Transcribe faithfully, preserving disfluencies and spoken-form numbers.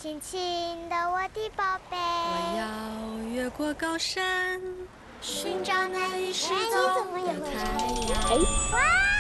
轻轻的，我的宝贝。 我要越过高山，寻找那已失哎，你怎踪么也的会唱？ 太阳。 哇！